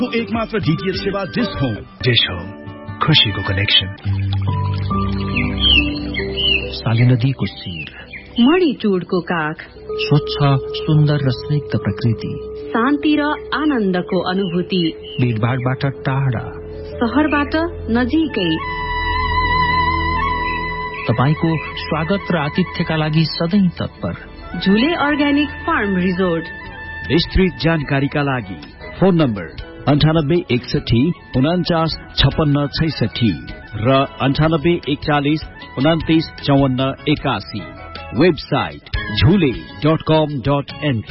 एकमात्र डीटीएच सेवा dish home. Dish home, खुशीको कनेक्सन। साली नदीको शिर, मणिटुडको काख, स्वच्छ, सुन्दर र स्निग्ध प्रकृति, शान्ति र आनन्दको अनुभूति, भीडभाडबाट टाढा, शहरबाट नजिकै। तपाईको स्वागत र आतिथ्यका लागि सधैँ तत्पर। झुले अर्ग्यानिक फार्म रिजोर्ट। विस्तृत जानकारीका लागि फोन नम्बर 9861495666 र 984149295481। वेबसाइट झुले.com.np।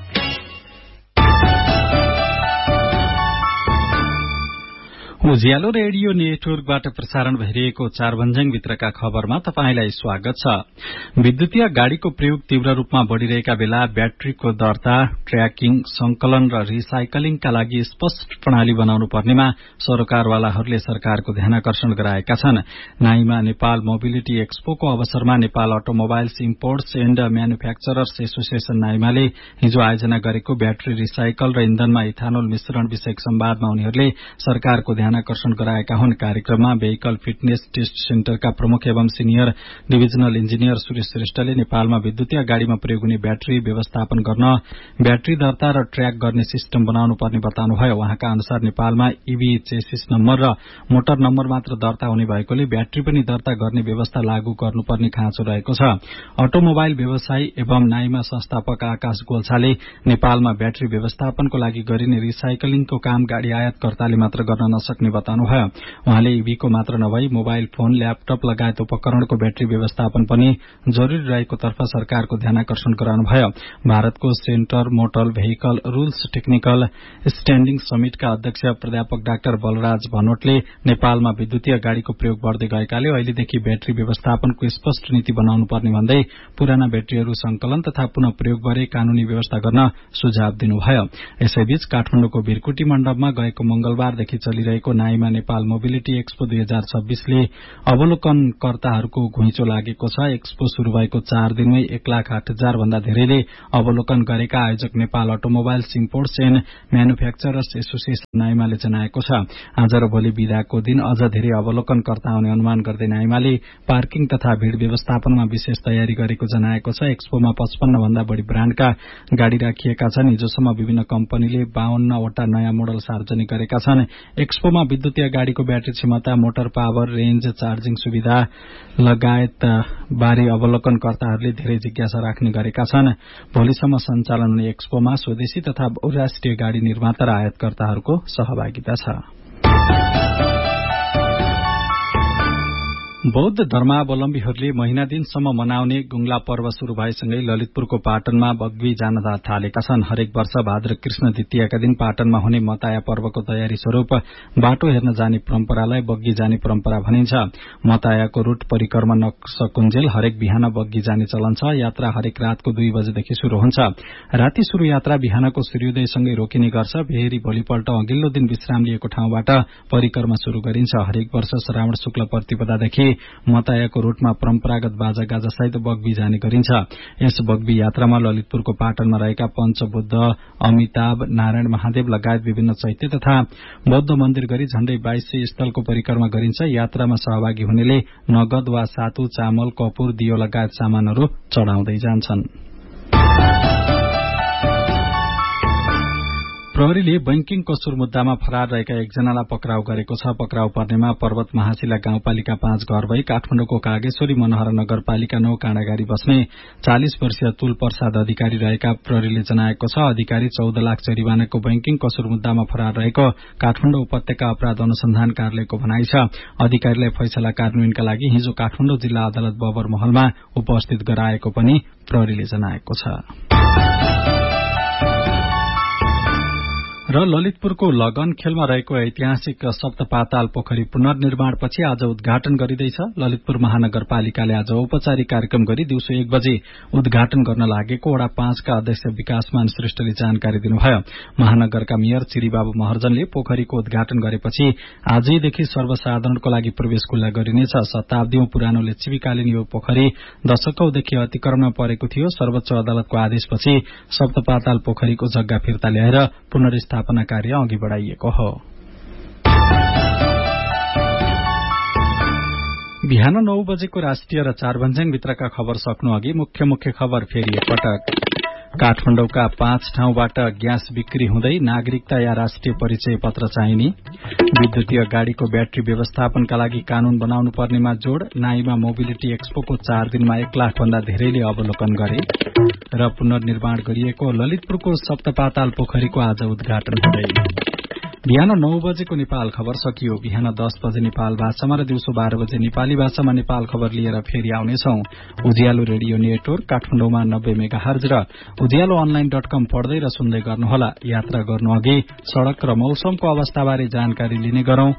उज्यालो रेडियो नेटवर्कबाट प्रसारण भइरहेको चारभन्ज्याङ भित्रका खबरमा तपाईंलाई स्वागत छ। विद्युतीय गाड़ीको प्रयोग तीव्र रूपमा बढ़िरहेका बेला ब्याट्रीको दर्ता, ट्र्याकिङ, संकलन र रिसाइकलिङका लागि स्पष्ट प्रणाली बनाउनु पर्नेमा सरोकारवालाहरूले सरकारको ध्यानकर्षण गराएका छन्। नाइमा नेपाल मोबिलिटी एक्सपोको अवसरमा Nepal automobiles imports and manufacturers association नाइमाले हिजो आयोजना गरेको ब्याट्री रिसाइकल र इन्धनमा इथानोल मिश्रण विषयक संवादमा उनीहरूले सरकारको ध्यानकर्षण गराएका हुन्। कार्यक्रममा भेहिकल फिटनेस टेस्ट सेन्टरका प्रमुख एवं सिनियर डिभिजनल इन्जिनियर सुरेश श्रेष्ठले नेपालमा विद्युतीय गाड़ीमा प्रयोग हुने ब्याट्री व्यवस्थापन गर्न ब्याट्री दर्ता र ट्र्याक गर्ने सिस्टम बनाउनु पर्ने बताउनुभयो। उहाँका अनुसार नेपालमा ईभी चेसिस नम्बर र मोटर नम्बर मात्र दर्ता हुने भएकोले ब्याट्री पनि दर्ता गर्ने व्यवस्था लागू गर्नुपर्ने खाँचो रहेको छ। अटोमोबाइल व्यवसायी एवं नाइमा संस्थापक आकाश गोल्छाले नेपालमा ब्याट्री व्यवस्थापनको लागि गरिने रिसाइकलिङको काम गाड़ी आयातकर्ताले मात्र गर्न नसक्ने बताउनुभयो। उहाँले ईभीको मात्र नभई मोबाइल फोन, ल्यापटप लगायत उपकरणको ब्याट्री व्यवस्थापन पनि जरूरी रहेको तर्फ सरकारको ध्यानकर्षण गराउनुभयो। भारतको centre motor vehicle rules technical स्ट्याण्डिङ समिटका अध्यक्ष प्राध्यापक डाक्टर बलराज भनोटले नेपालमा विद्युतीय गाड़ीको प्रयोग बढ़दै गएकाले अहिलेदेखि ब्याट्री व्यवस्थापनको स्पष्ट नीति बनाउनु पर्ने भन्दै पुराना ब्याट्रीहरू संकलन तथा पुनः प्रयोग गरे कानूनी व्यवस्था गर्न सुझाव दिनुभयो। यसैबीच काठमाडौँको भिरकुटी मण्डपमा गएको मंगलबारदेखि चलिरहेको नाइमा नेपाल मोबिलिटी एक्सपो 2026 ले अवलोकनकर्ताहरूको घुइँचो लागेको छ। एक्सपो शुरू भएको 4 दिनमै 1,08,000 भन्दा धेरैले अवलोकन गरेका आयोजक Nepal automobiles imports and manufacturers association नाइमाले जनाएको छ। आज र भोलि बिदाको दिन अझ धेरै अवलोकनकर्ता आउने अनुमान गर्दै नाइमाले पार्किङ तथा भीड़ व्यवस्थापनमा विशेष तयारी गरेको जनाएको छ। एक्सपोमा 55 भन्दा बढ़ी ब्राण्डका गाड़ी राखिएका छन्। हिजोसम्म विभिन्न कम्पनीले 52 वटा नयाँ मोडल सार्वजनिक गरेका छन्। एक्सपोमा विद्युतीय गाड़ीको ब्याट्री क्षमता, मोटर पावर, रेन्ज, चार्जिङ सुविधा लगायत बारे अवलोकनकर्ताहरूले धेरै जिज्ञासा राख्ने गरेका छन्। भोलिसम्म सञ्चालन हुने एक्सपोमा स्वदेशी तथा बहुराष्ट्रिय गाड़ी निर्माता र आयातकर्ताहरूको सहभागिता छ। बौद्ध धर्मावलम्बीहरूले महिना दिनसम्म मनाउने गुङ्ला पर्व शुरू भएसँगै ललितपुरको पाटनमा बग्बी जान थालेका छन्। हरेक वर्ष भाद्र कृष्ण द्वितीयका दिन पाटनमा हुने मताया पर्वको तयारी स्वरूप बाटो हेर्न जाने परम्परालाई बग्गी जाने परम्परा भनिन्छ। मतायाको रूट परिक्रमा नसकुञ्जेल हरेक बिहान बग्गी जाने चलन छ। यात्रा हरेक रातको 2 बजेदेखि शुरू हुन्छ। राति शुरू यात्रा बिहानको सूर्योदयसँगै रोकिने गर्छ। फेरि भोलिपल्ट अघिल्लो दिन विश्राम लिएको ठाउँबाट परिक्रमा शुरू गरिन्छ। हरेक वर्ष श्रावण शुक्ल प्रतिपदादेखि मतायाको रूटमा परम्परागत बाजागाजा सहित बग्बी जाने गरिन्छ। यस बग्बी यात्रामा ललितपुरको पाटनमा रहेका पञ्चबुद्ध, अमिताभ, नारायण महादेव लगायत विभिन्न चैत्य तथा बौद्ध मन्दिर गरी झण्डै 2200 स्थलको परिक्रमा गरिन्छ। यात्रामा सहभागी हुनेले नगद वा सातु, चामल, कपुर, दियो लगायत सामानहरू चढ़ाउँदै जान्छन्। प्रहरीले बैंकिङ कसुर मुद्दामा फरार रहेका एकजनालाई पक्राउ गरेको छ। पक्राउ पर्नेमा पर्वत महाशिला गाउँपालिका 5 घर भई काठमाडौँको कागेश्वरी मनोहरा नगरपालिका 9 काँडागाडी बस्ने 40 वर्षीय तुल प्रसाद अधिकारी रहेका प्रहरीले जनाएको छ। अधिकारी 14 लाख जरिवानाको बैंकिङ कसुर मुद्दामा फरार रहेको काठमाडौँ उपत्यका अपराध अनुसन्धान कार्यालयको भनाइ छ। अधिकारीलाई फैसला कार्यान्वयनका लागि हिजो काठमाडौँ जिल्ला अदालत बबर महलमा उपस्थित गराएको पनि प्रहरीले जनाएको छ। र ललितपुरको लगन खेलमा रहेको ऐतिहासिक सप्तपाताल पोखरी पुनर्निर्माणपछि आज उद्घाटन गरिँदैछ। ललितपुर महानगरपालिकाले आज औपचारिक कार्यक्रम गरी दिउँसो 1 बजे उद्घाटन गर्न लागेको वडा 5 का अध्यक्ष विकासमान श्रेष्ठले जानकारी दिनुभयो। महानगरका मेयर चिरीबाबु महर्जनले पोखरीको उद्घाटन गरेपछि आजैदेखि सर्वसाधारणको लागि प्रवेश खुल्ला गरिनेछ। शताब्दीौं पुरानो लिच्छवीकालीन यो पोखरी दशकौंदेखि अतिक्रमणमा परेको थियो। सर्वोच्च अदालतको आदेशपछि सप्तपाताल पोखरीको जग्गा फिर्ता ल्याएर पुनर्स्थापना व्यवस्थापना कार्य अघि बढ़ाइएको हो। बिहान 9 बजेको राष्ट्रिय र 4 भन्ज्याङ भित्रका खबर सक्नु अघि मुख्य खबर फेरि एकपटक। काठमाडौँका 5 ठाउँबाट ग्यास बिक्री हुँदै नागरिकता या राष्ट्रिय परिचय पत्र चाहिने। विद्युतीय गाड़ीको ब्याट्री व्यवस्थापनका लागि कानून बनाउनु पर्नेमा जोड़। नाईमा मोबिलिटी एक्सपोको 4 दिनमा 1 लाख भन्दा धेरैले अवलोकन गरे। र पुनर्निर्माण गरिएको ललितपुरको सप्तपाताल पोखरीको आज उद्घाटन हुँदै। बिहान 9 बजेको नेपाल खबर सकियो। बिहान 10 बजे नेपाल भाषामा र दिउँसो 12 बजे नेपाली भाषामा नेपाल खबर लिएर फेरि आउनेछौं। उज्यालो रेडियो नेटवर्क काठमाडौँमा 90 मेगाहर्ज र उज्यालो online.com पढ्दै र सुन्दै गर्नुहोला। यात्रा गर्नु अघि सड़क र मौसमको अवस्थाबारे जानकारी लिने गरौं।